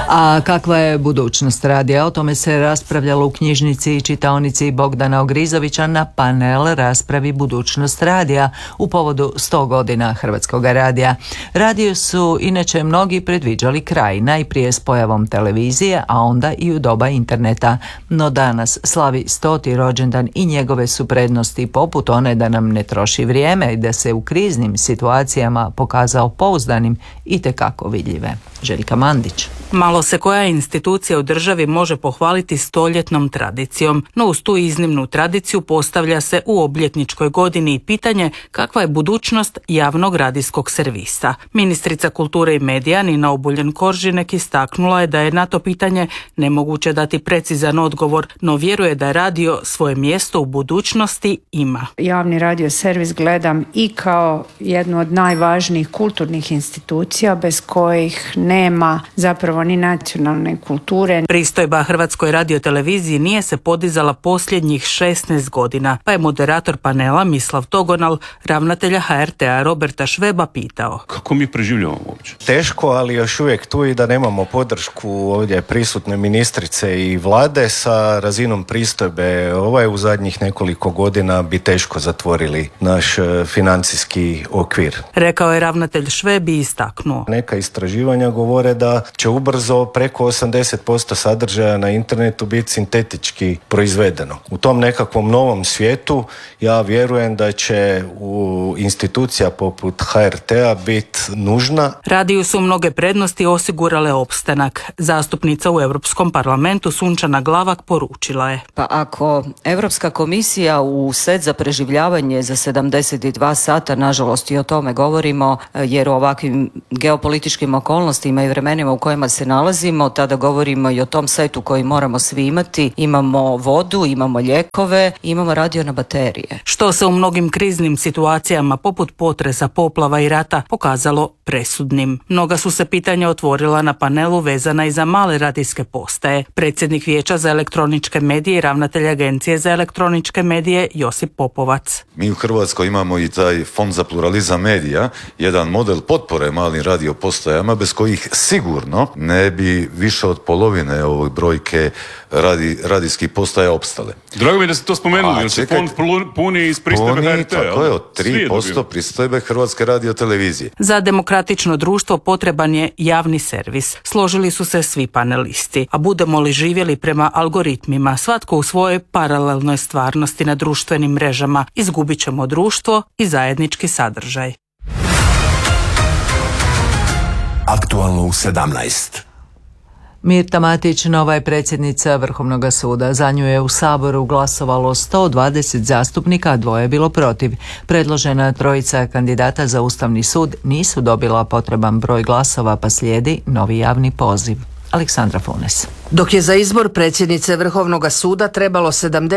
A kakva je budućnost radija? O tome se raspravljalo u knjižnici i čitaonici Bogdana Ogrizovića na panel raspravi budućnost radija u povodu 100 godina Hrvatskog radija. Radiju su inače mnogi predviđali kraj, najprije s pojavom televizije, a onda i u doba interneta. No danas slavi 100. rođendan i njegove su prednosti poput one da nam ne troši vrijeme i da se u kriznim situacijama pokazao pouzdanim itekako vidljive. Željka Mandić. Malo se koja institucija u državi može pohvaliti stoljetnom tradicijom, no uz tu iznimnu tradiciju postavlja se u obljetničkoj godini i pitanje kakva je budućnost javnog radijskog servisa. Ministrica kulture i medija Nina Obuljen-Koržinek istaknula je da je na to pitanje nemoguće dati precizan odgovor, no vjeruje da radio svoje mjesto u budućnosti ima. Javni radio servis gledam i kao jednu od najvažnijih kulturnih institucija bez kojih nema zapravo ni nacionalne kulture. Pristojba Hrvatskoj radioteleviziji nije se podizala posljednjih 16 godina, pa je moderator panela Mislav Togonal ravnatelja HRT-a Roberta Šveba pitao. Kako mi preživljavamo uopće? Teško, ali još uvijek tu i da nemamo podršku ovdje prisutne ministrice i vlade sa razinom pristojbe. U zadnjih nekoliko godina bi teško zatvorili naš financijski okvir. Rekao je ravnatelj Šveb i istaknuo. Neka istraživanja govore da će ubrzo preko 80% sadržaja na internetu biti sintetički proizvedeno. U tom nekakvom novom svijetu ja vjerujem da će institucija poput HRT-a biti nužna. Radiju su mnoge prednosti osigurale opstanak. Zastupnica u Europskom parlamentu Sunčana Glavak poručila je. Pa ako Europska komisija u set za preživljavanje za 72 sata, nažalost i o tome govorimo, jer u ovakvim geopolitičkim okolnostima i vremenima u kojima se nalazimo, tada govorimo i o tom setu koji moramo svi imati. Imamo vodu, imamo lijekove, imamo radio na baterije. Što se u mnogim kriznim situacijama poput potresa, poplava i rata pokazalo presudnim. Mnoga su se pitanja otvorila na panelu vezana i za male radijske postaje. Predsjednik Vijeća za elektroničke medije i ravnatelj Agencije za elektroničke medije Josip Popovac. Mi u Hrvatskoj imamo i taj Fond za pluralizam medija, jedan model potpore malim radio postajama bez kojih sigurno ne bi više od polovine ovog brojke radijskih postaja opstale. Drago mi je da ste to spomenuli, jer se fond puni iz pristojbe HRT. Tako je, od 3% pristojbe Hrvatske radiotelevizije. Za demokratično društvo potreban je javni servis. Složili su se svi panelisti. A budemo li živjeli prema algoritmima, svatko u svojoj paralelnoj stvarnosti na društvenim mrežama, izgubit ćemo društvo i zajednički sadržaj. Aktualno u 17. Mirta Matić nova je predsjednica Vrhovnog suda. Za nju je u Saboru glasovalo 120 zastupnika, a 2 je bilo protiv. Predložena trojica kandidata za Ustavni sud nisu dobila potreban broj glasova, pa slijedi novi javni poziv. Aleksandra Funes. Dok je za izbor predsjednice Vrhovnog suda trebalo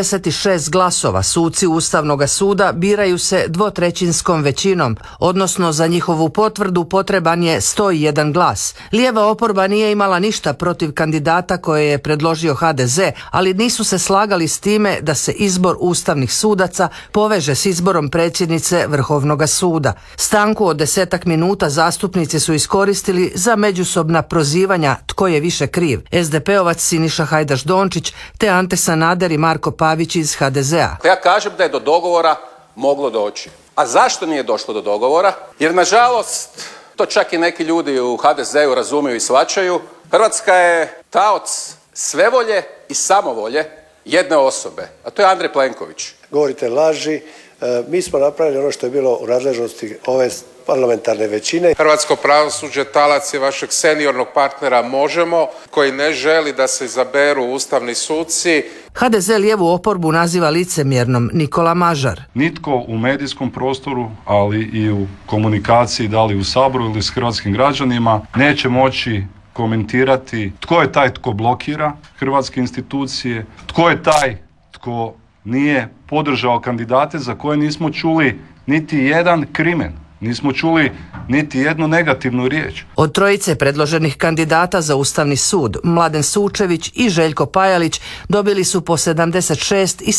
76 glasova, suci Ustavnog suda biraju se dvotrećinskom većinom, odnosno za njihovu potvrdu potreban je 101 glas. Lijeva oporba nije imala ništa protiv kandidata koje je predložio HDZ, ali nisu se slagali s time da se izbor ustavnih sudaca poveže s izborom predsjednice Vrhovnog suda. Stanku od 10 minuta zastupnici su iskoristili za međusobna prozivanja tko je više kriv. SDP-ovac Siniša Hajdaš Dončić te Ante Sanader i Marko Pavić iz HDZ-a. Ja kažem da je do dogovora moglo doći. A zašto nije došlo do dogovora? Jer nažalost, to čak i neki ljudi u HDZ-u razumiju i shvaćaju, Hrvatska je taoc svevolje i samovolje jedne osobe, a to je Andrej Plenković. Govorite laži, mi smo napravili ono što je bilo u nadležnosti ove parlamentarne većine. Hrvatsko pravosuđe talac je vašeg seniornog partnera Možemo, koji ne želi da se izaberu ustavni suci. HDZ lijevu oporbu naziva licemjernom Nikola Mažar. Nitko u medijskom prostoru, ali i u komunikaciji, da li u Saboru ili s hrvatskim građanima, neće moći komentirati tko je taj tko blokira hrvatske institucije, tko je taj tko nije podržao kandidate za koje nismo čuli niti jedan krimen. Nismo čuli niti jednu negativnu riječ. Od trojice predloženih kandidata za Ustavni sud, Mladen Sučević i Željko Pajalić dobili su po 76 i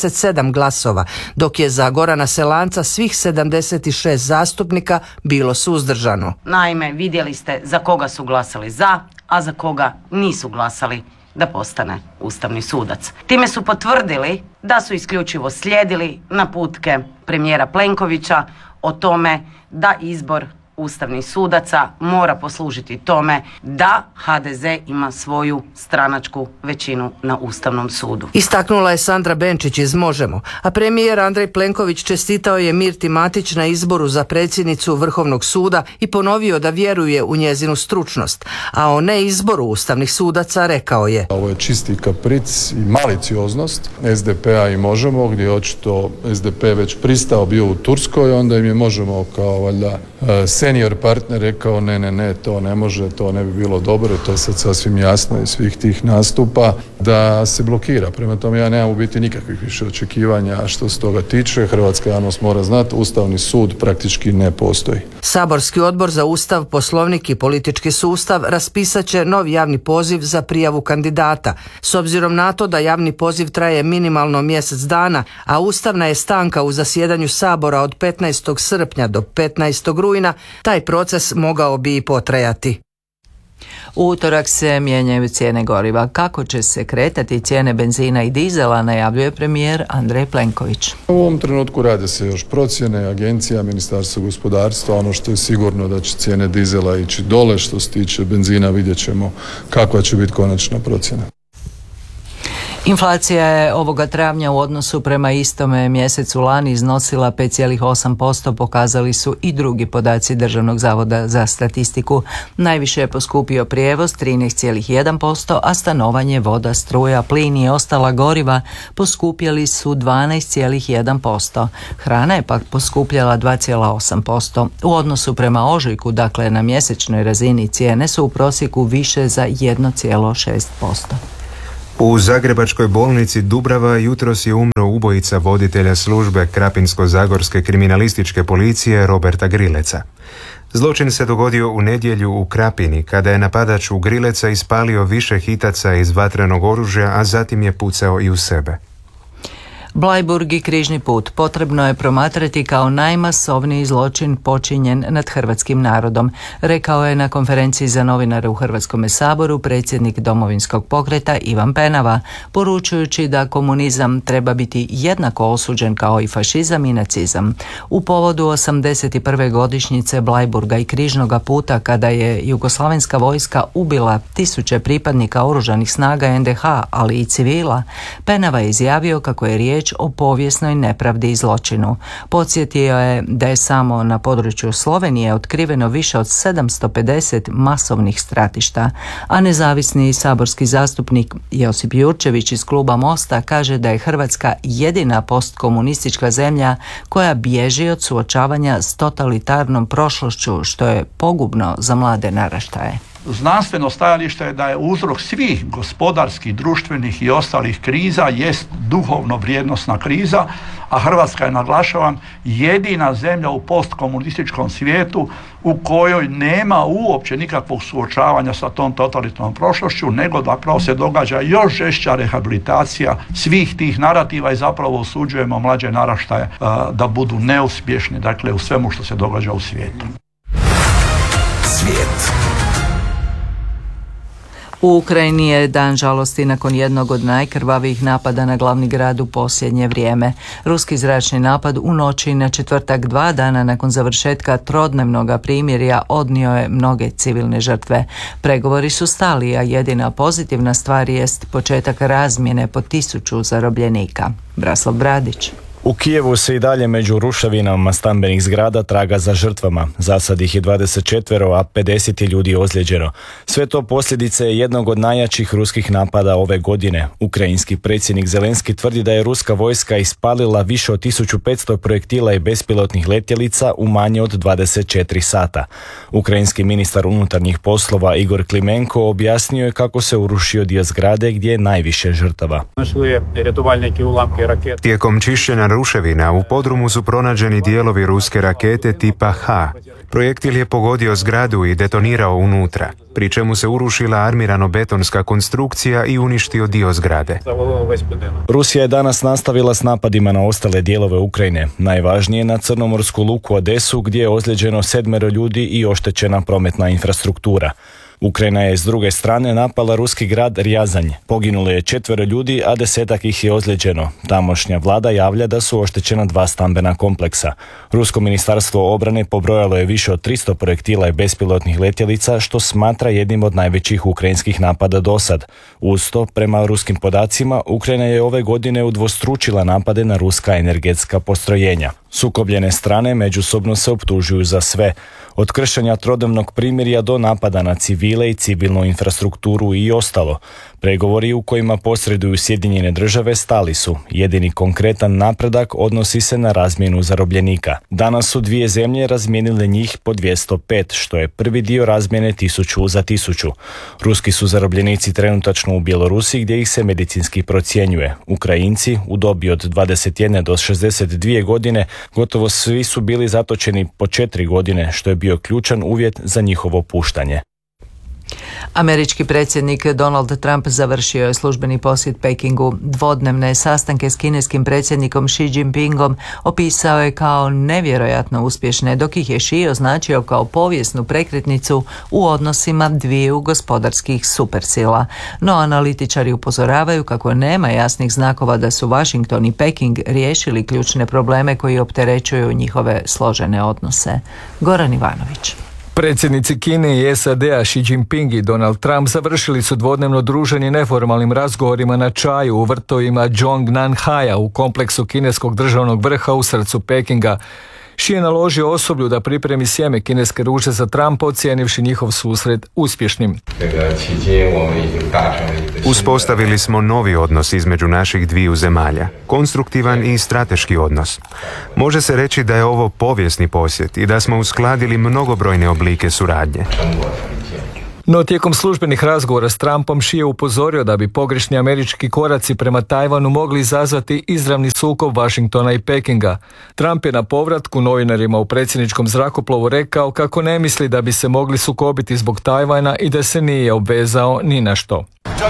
77 glasova, dok je za Gorana Selanca svih 76 zastupnika bilo suzdržano. Naime, vidjeli ste za koga su glasali za, a za koga nisu glasali da postane ustavni sudac. Time su potvrdili da su isključivo slijedili naputke premijera Plenkovića o tome da izbor ustavnih sudaca mora poslužiti tome da HDZ ima svoju stranačku većinu na Ustavnom sudu. Istaknula je Sandra Benčić iz Možemo, a premijer Andrej Plenković čestitao je Mirti Matić na izboru za predsjednicu Vrhovnog suda i ponovio da vjeruje u njezinu stručnost, a o neizboru ustavnih sudaca rekao je: ovo je čisti kapric i malicioznost SDP-a i Možemo, gdje je očito SDP već pristao bio u Turskoj, onda im je Možemo kao valjda senior partner rekao ne, to ne može, to ne bi bilo dobro, to je sad sasvim jasno iz svih tih nastupa da se blokira. Prema tome ja nemam u biti nikakvih više očekivanja što se toga tiče. Hrvatska javnost mora znati, Ustavni sud praktički ne postoji. Saborski odbor za Ustav, Poslovnik i politički sustav raspisat će novi javni poziv za prijavu kandidata. S obzirom na to da javni poziv traje minimalno mjesec dana, a ustavna je stanka u zasjedanju Sabora od 15. srpnja do 15. rujna, taj proces mogao bi i potrajati. U utorak se mijenjaju cijene goriva. Kako će se kretati cijene benzina i dizela, najavljuje premijer Andrej Plenković. U ovom trenutku rade se još procjene, agencija, Ministarstvo gospodarstva. Ono što je sigurno da će cijene dizela ići dole, što se tiče benzina vidjet ćemo kakva će biti konačna procjena. Inflacija je ovoga travnja u odnosu prema istome mjesecu lani iznosila 5,8%, pokazali su i drugi podaci Državnog zavoda za statistiku. Najviše je poskupio prijevoz 13,1%, a stanovanje, voda, struja, plin i ostala goriva poskupjeli su 12,1%. Hrana je pak poskupljala 2,8%. U odnosu prema ožujku, dakle na mjesečnoj razini, cijene su u prosjeku više za 1,6%. U zagrebačkoj bolnici Dubrava jutros je umro ubojica voditelja službe Krapinsko-zagorske kriminalističke policije Roberta Grileca. Zločin se dogodio u nedjelju u Krapini, kada je napadač u Grileca ispalio više hitaca iz vatrenog oružja, a zatim je pucao i u sebe. Bleiburg i Križni put potrebno je promatrati kao najmasovniji zločin počinjen nad hrvatskim narodom, rekao je na konferenciji za novinare u Hrvatskome saboru predsjednik Domovinskog pokreta Ivan Penava, poručujući da komunizam treba biti jednako osuđen kao i fašizam i nacizam. U povodu 81. godišnjice Bleiburga i Križnoga puta, kada je jugoslavenska vojska ubila tisuće pripadnika oružanih snaga NDH, ali i civila, Penava je izjavio kako je riječ o povijesnoj nepravdi i zločinu. Podsjetio je da je samo na području Slovenije otkriveno više od 750 masovnih stratišta, a nezavisni saborski zastupnik Josip Jurčević iz kluba Mosta kaže da je Hrvatska jedina postkomunistička zemlja koja bježi od suočavanja s totalitarnom prošlošću, što je pogubno za mlade naraštaje. Znanstveno stajalište je da je uzrok svih gospodarskih, društvenih i ostalih kriza jest duhovno vrijednosna kriza, a Hrvatska je, naglašavam, jedina zemlja u postkomunističkom svijetu u kojoj nema uopće nikakvog suočavanja sa tom totalitarnom prošlošću, nego zapravo se događa još žešća rehabilitacija svih tih narativa i zapravo osuđujemo mlađe naraštaje da budu neuspješni, dakle, u svemu što se događa u svijetu. Svijet. U Ukrajini je dan žalosti nakon jednog od najkrvavijih napada na glavni grad u posljednje vrijeme. Ruski zračni napad u noći na četvrtak, 2 dana nakon završetka trodnevnog primirja, odnio je mnoge civilne žrtve. Pregovori su stali, a jedina pozitivna stvar jest početak razmjene po 1000 zarobljenika. Braslav Bradić. U Kijevu se i dalje među ruševinama stambenih zgrada traga za žrtvama. Za sad ih je 24, a 50 ljudi ozlijeđeno. Sve to posljedice je jednog od najjačih ruskih napada ove godine. Ukrajinski predsjednik Zelenski tvrdi da je ruska vojska ispalila više od 1500 projektila i bespilotnih letjelica u manje od 24 sata. Ukrajinski ministar unutarnjih poslova Igor Klimenko objasnio je kako se urušio dio zgrade gdje je najviše žrtava. Tijekom čišćenja ruševina u podrumu su pronađeni dijelovi ruske rakete tipa H. Projektil je pogodio zgradu i detonirao unutra, pri čemu se urušila armirano-betonska konstrukcija i uništio dio zgrade. Rusija je danas nastavila s napadima na ostale dijelove Ukrajine. Najvažnije na crnomorsku luku Odesu, gdje je ozlijeđeno 7 ljudi i oštećena prometna infrastruktura. Ukrajina je s druge strane napala ruski grad Rjazanj. Poginulo je 4 ljudi, a 10 ih je ozlijeđeno. Tamošnja vlada javlja da su oštećena 2 stambena kompleksa. Rusko ministarstvo obrane pobrojalo je više od 300 projektila i bespilotnih letjelica, što smatra jednim od najvećih ukrajinskih napada dosad. Uz to, prema ruskim podacima, Ukrajina je ove godine udvostručila napade na ruska energetska postrojenja. Sukobljene strane međusobno se optužuju za sve, od kršenja trodnevnog primirja do napada na civile i civilnu infrastrukturu i ostalo. Pregovori u kojima posreduju Sjedinjene države stali su. Jedini konkretan napredak odnosi se na razmjenu zarobljenika. Danas su 2 zemlje razmijenile njih po 205, što je prvi dio razmjene 1000 za 1000. Ruski su zarobljenici trenutačno u Bjelorusiji gdje ih se medicinski procjenjuje. Ukrajinci u dobi od 21 do 62 godine gotovo svi su bili zatočeni po 4 godine, što je bio ključan uvjet za njihovo puštanje. Američki predsjednik Donald Trump završio je službeni posjet Pekingu. Dvodnevne sastanke s kineskim predsjednikom Xi Jinpingom opisao je kao nevjerojatno uspješne, dok ih je Xi označio kao povijesnu prekretnicu u odnosima dviju gospodarskih supersila. No analitičari upozoravaju kako nema jasnih znakova da su Washington i Peking riješili ključne probleme koji opterećuju njihove složene odnose. Goran Ivanović. Predsjednici Kine i SAD-a Xi Jinping i Donald Trump završili su dvodnevno druženje neformalnim razgovorima na čaju u vrtovima Zhongnanhaja u kompleksu kineskog državnog vrha u srcu Pekinga. Xi je naložio osoblju da pripremi sjeme kineske ruže za Trumpa, ocijenivši njihov susret uspješnim. Uspostavili smo novi odnos između naših dviju zemalja, konstruktivan i strateški odnos. Može se reći da je ovo povijesni posjet i da smo uskladili mnogobrojne oblike suradnje. No tijekom službenih razgovora s Trumpom Xi je upozorio da bi pogrešni američki koraci prema Tajvanu mogli izazvati izravni sukob Washingtona i Pekinga. Trump je na povratku novinarima u predsjedničkom zrakoplovu rekao kako ne misli da bi se mogli sukobiti zbog Tajvana i da se nije obvezao ni na što.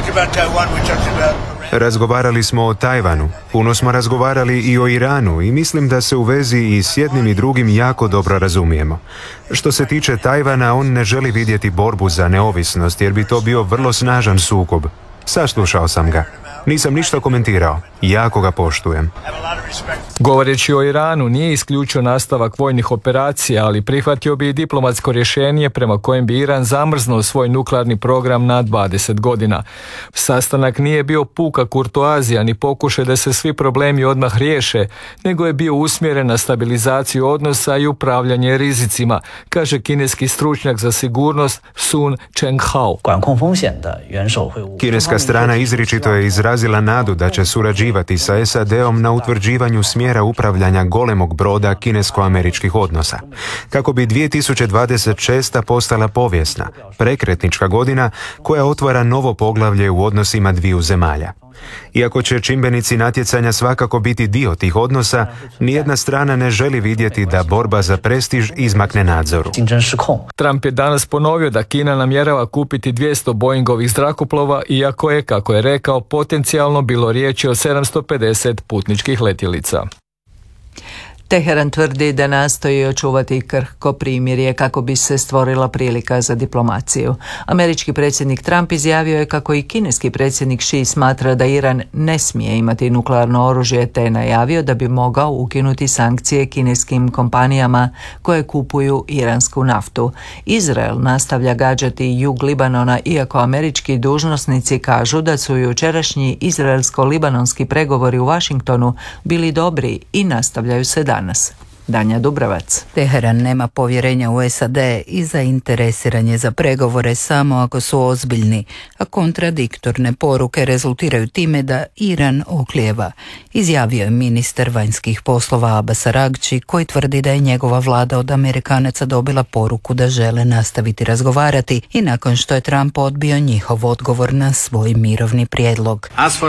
Razgovarali smo o Tajvanu, puno smo razgovarali i o Iranu i mislim da se u vezi i s jednim i drugim jako dobro razumijemo. Što se tiče Tajvana, on ne želi vidjeti borbu za neovisnost jer bi to bio vrlo snažan sukob. Saslušao sam ga. Nisam ništa komentirao. Jako ga poštujem. Govoreći o Iranu, nije isključio nastavak vojnih operacija, ali prihvatio bi i diplomatsko rješenje prema kojem bi Iran zamrznuo svoj nuklearni program na 20 godina. Sastanak nije bio puka kurtoazija ni pokušaj da se svi problemi odmah riješe, nego je bio usmjeren na stabilizaciju odnosa i upravljanje rizicima, kaže kineski stručnjak za sigurnost Sun Chenghao. Kineska strana izričito je izrazila nadu da će surađivati sa SAD-om na utvrđivanju smjera upravljanja golemog broda kinesko-američkih odnosa, kako bi 2026. postala povijesna, prekretnička godina koja otvara novo poglavlje u odnosima dviju zemalja. Iako će čimbenici natjecanja svakako biti dio tih odnosa, nijedna strana ne želi vidjeti da borba za prestiž izmakne nadzoru. Trump je danas ponovio da Kina namjerava kupiti 200 Boeingovih zrakoplova, iako je, kako je rekao, potencijalno bilo riječi o 750 putničkih letjelica. Teheran tvrdi da nastoji očuvati krhko primirje kako bi se stvorila prilika za diplomaciju. Američki predsjednik Trump izjavio je kako i kineski predsjednik Xi smatra da Iran ne smije imati nuklearno oružje, te je najavio da bi mogao ukinuti sankcije kineskim kompanijama koje kupuju iransku naftu. Izrael nastavlja gađati jug Libanona, iako američki dužnosnici kažu da su jučerašnji izraelsko-libanonski pregovori u Washingtonu bili dobri i nastavljaju se danas. Danja Dubravac. Teheran nema povjerenja u SAD i zainteresiran je za pregovore samo ako su ozbiljni, a kontradiktorne poruke rezultiraju time da Iran oklijeva, izjavio je ministar vanjskih poslova Abbas Araghchi, koji tvrdi da je njegova vlada od Amerikanaca dobila poruku da žele nastaviti razgovarati i nakon što je Trump odbio njihov odgovor na svoj mirovni prijedlog.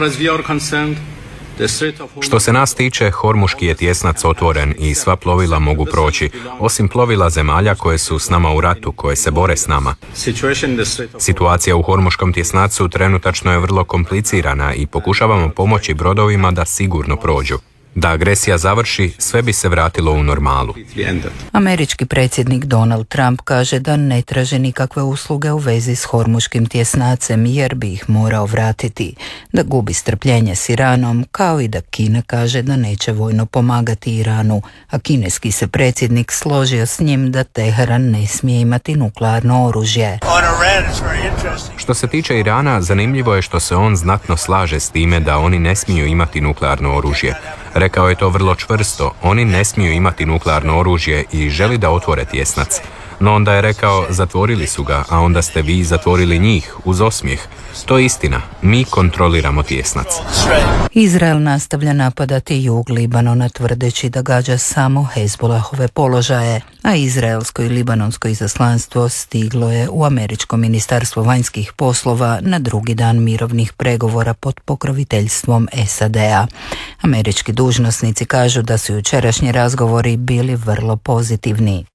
Što se nas tiče, Hormuški je tjesnac otvoren i sva plovila mogu proći, osim plovila zemalja koje su s nama u ratu, koje se bore s nama. Situacija u Hormuškom tjesnacu trenutačno je vrlo komplicirana i pokušavamo pomoći brodovima da sigurno prođu. Da agresija završi, sve bi se vratilo u normalu. Američki predsjednik Donald Trump kaže da ne traži nikakve usluge u vezi s hormuškim tjesnacem jer bi ih morao vratiti, da gubi strpljenje s Iranom, kao i da Kina kaže da neće vojno pomagati Iranu, a kineski se predsjednik složio s njim da Teheran ne smije imati nuklearno oružje. Što se tiče Irana, zanimljivo je što se on znatno slaže s time da oni ne smiju imati nuklearno oružje. Rekao je to vrlo čvrsto, oni ne smiju imati nuklearno oružje i želi da otvore tjesnac. No onda je rekao, zatvorili su ga, a onda ste vi zatvorili njih, uz osmijeh. To je istina, mi kontroliramo tjesnac. Izrael nastavlja napadati jug Libanona tvrdeći da gađa samo Hezbolahove položaje, a izraelsko i libanonsko izaslanstvo stiglo je u američko ministarstvo vanjskih poslova na drugi dan mirovnih pregovora pod pokroviteljstvom SAD-a. Američki dužnosnici kažu da su jučerašnji razgovori bili vrlo pozitivni.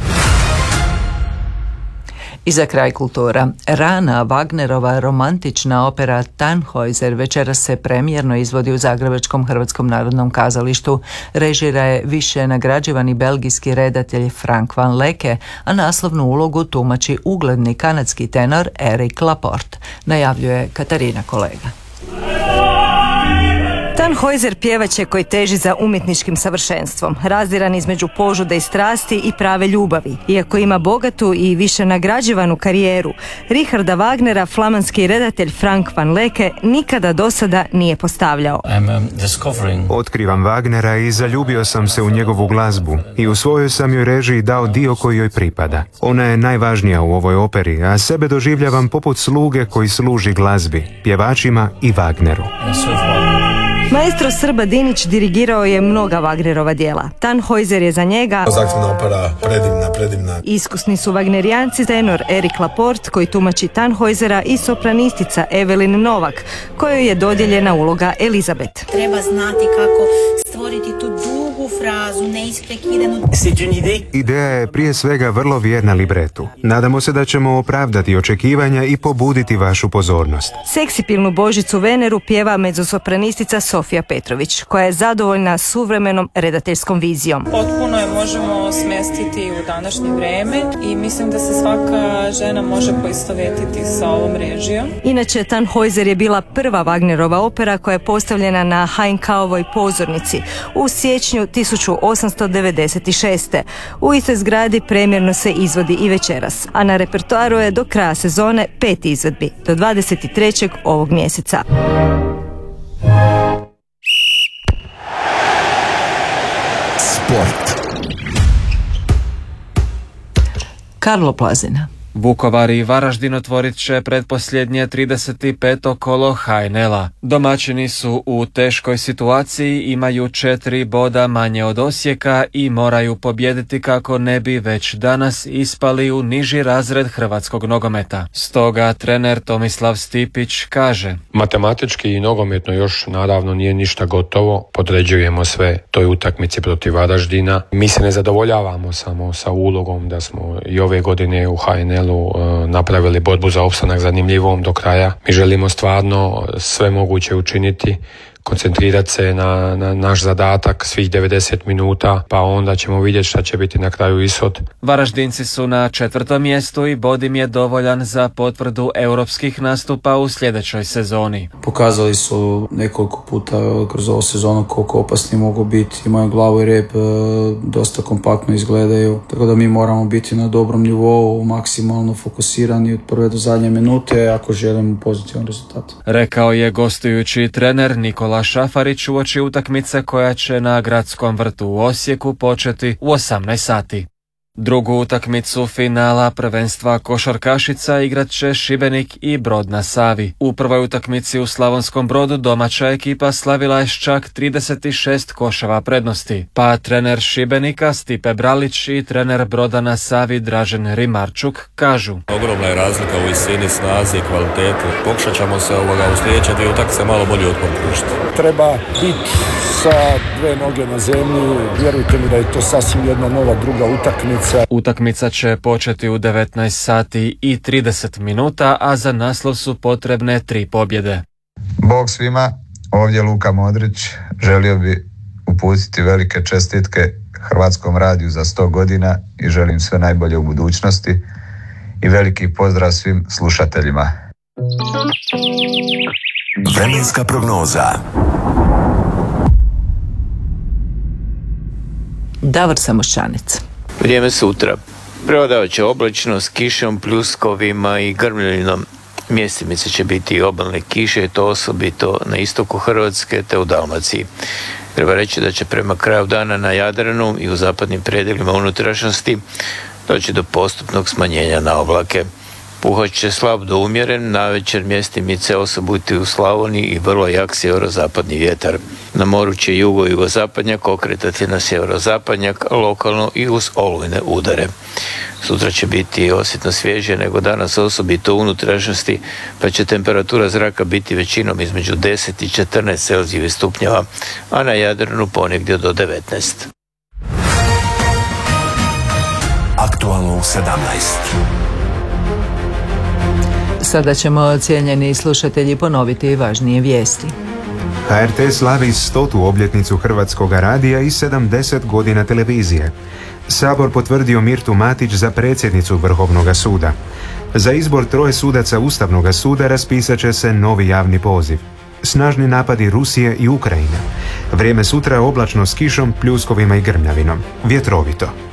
I za kraj kultura. Rana, Wagnerova romantična opera Tannhäuser večeras se premijerno izvodi u Zagrebačkom Hrvatskom narodnom kazalištu. Režira je više nagrađivani belgijski redatelj Frank van Leke, a naslovnu ulogu tumači ugledni kanadski tenor Eric Laporte, najavljuje Katarina Kolega. Tannhäuser pjevač je koji teži za umjetničkim savršenstvom, razdiran između požude i strasti i prave ljubavi. Iako ima bogatu i više nagrađivanu karijeru, Richarda Wagnera flamanski redatelj Frank van Leke nikada do sada nije postavljao. Otkrivam Wagnera i zaljubio sam se u njegovu glazbu i u svojoj sam joj režiji dao dio koji joj pripada. Ona je najvažnija u ovoj operi, a sebe doživljavam poput sluge koji služi glazbi, pjevačima i Wagneru. Maestro Srba Dinić dirigirao je mnoga Wagnerova djela. Tannhäuser je za njega zahtjevna opera, predivna. Iskusni su wagnerijanci tenor Eric Laporte koji tumači Tannhäusera i sopranistica Evelyn Novak kojoj je dodijeljena uloga Elizabeth. Treba znati kako stvoriti tu dugu frazu, neisprekidanu. Ideja je prije svega vrlo vjerna libretu. Nadamo se da ćemo opravdati očekivanja i pobuditi vašu pozornost. Seksipilnu Božicu Veneru pjeva mezzosopranistica Sofija Petrović, koja je zadovoljna suvremenom redateljskom vizijom. Potpuno je možemo smjestiti u današnje vrijeme i mislim da se svaka žena može poistovjetiti sa ovom režijom. Inače, Tannhäuser je bila prva Wagnerova opera koja je postavljena na Heinkaovoj pozornici u siječnju 1896. U istoj zgradi premijerno se izvodi i večeras, a na repertoaru je do kraja sezone 5 izvedbi, do 23. ovog mjeseca. Sport. Karlo Plazina. Vukovar i Varaždin otvorit će pretposljednje 35. kolo HNL-a. Domaćini su u teškoj situaciji, imaju 4 boda manje od Osijeka i moraju pobijediti kako ne bi već danas ispali u niži razred hrvatskog nogometa. Stoga trener Tomislav Stipić kaže: matematički i nogometno još naravno nije ništa gotovo, podređujemo sve toj utakmici protiv Varaždina. Mi se ne zadovoljavamo samo sa ulogom da smo i ove godine u HNL napravili borbu za opstanak zanimljivom do kraja. Mi želimo stvarno sve moguće učiniti, koncentrirati se na naš zadatak svih 90 minuta, pa onda ćemo vidjeti šta će biti na kraju ishod. Varaždinci su na 4. mjestu i bod im je dovoljan za potvrdu europskih nastupa u sljedećoj sezoni. Pokazali su nekoliko puta kroz ovu sezonu koliko opasni mogu biti, imaju glavu i rep, dosta kompaktno izgledaju, tako da mi moramo biti na dobrom nivou, maksimalno fokusirani od prve do zadnje minute ako želimo pozitivan rezultat. Rekao je gostujući trener Nikola Šafarić uoči utakmice koja će na Gradskom vrtu u Osijeku početi u 18 sati. Drugu utakmicu finala prvenstva košarkašica igrat će Šibenik i Brod na Savi. U prvoj utakmici u Slavonskom Brodu domaća ekipa slavila je čak 36 koševa prednosti, pa trener Šibenika Stipe Bralić i trener Broda na Savi Dražen Rimarčuk kažu: ogromna je razlika u visini, snazi i kvaliteti. Pokušat ćemo se u sljedeće 2 utakmice malo bolje otporišti. Treba biti sa 2 noge na zemlji, vjerujte mi da je to sasvim jedna nova druga utakmica. Utakmica će početi u 19 sati i 30 minuta, a za naslov su potrebne 3 pobjede. Bog svima, ovdje Luka Modrić, želio bi uputiti velike čestitke Hrvatskom radiju za 100 godina i želim sve najbolje u budućnosti i veliki pozdrav svim slušateljima. Vremenska prognoza. Davor Samoščanec. Vrijeme sutra. Prevladavat će oblačno s kišom, pljuskovima i grmljavinom. Mjestimice će biti obalne kiše, to osobito na istoku Hrvatske te u Dalmaciji. Treba reći da će prema kraju dana na Jadranu i u zapadnim predjelima unutrašnjosti doći do postupnog smanjenja na oblake. Puhat će slab do umjeren, navečer mjestimice osobito u Slavoniji i vrlo jak sjeverozapadni vjetar. Na moru će jugozapadnjak okretati na sjeverozapadnjak, lokalno i uz olujne udare. Sutra će biti osjetno svježije nego danas, osobito u unutrašnjosti, pa će temperatura zraka biti većinom između 10 i 14 Celzijevih stupnjeva, a na Jadranu ponegdje do 19. Aktualno u 17. Sada ćemo, cijenjeni slušatelji, ponoviti važnije vijesti. HRT slavi 100. obljetnicu Hrvatskog radija i 70 godina televizije. Sabor potvrdio Mirtu Matić za predsjednicu Vrhovnog suda. Za izbor 3 sudaca Ustavnog suda raspisat će se novi javni poziv. Snažni napadi Rusije i Ukrajine. Vrijeme sutra oblačno s kišom, pljuskovima i grmljavinom. Vjetrovito.